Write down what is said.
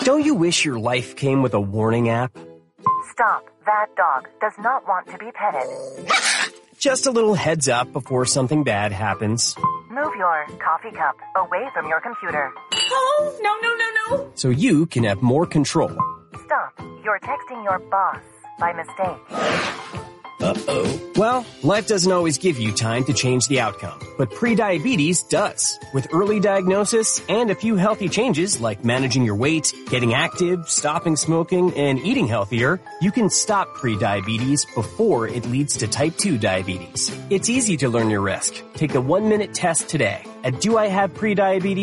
Don't you wish your life came with a warning app? Stop. That dog does not want to be petted. Just a little heads up before something bad happens. Move your coffee cup away from your computer. Oh, no. So you can have more control. Stop. You're texting your boss by mistake. Uh-oh. Well, life doesn't always give you time to change the outcome, but prediabetes does. With early diagnosis and a few healthy changes like managing your weight, getting active, stopping smoking, and eating healthier, you can stop prediabetes before it leads to type 2 diabetes. It's easy to learn your risk. Take the 1-minute test today at doihaveprediabetes.com.